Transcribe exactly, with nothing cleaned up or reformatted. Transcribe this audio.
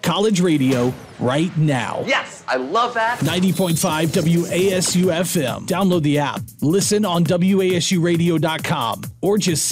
college radio right now. Yes, I love that. ninety point five W A S U F M. Download the app. Listen on W A S U radio dot com or just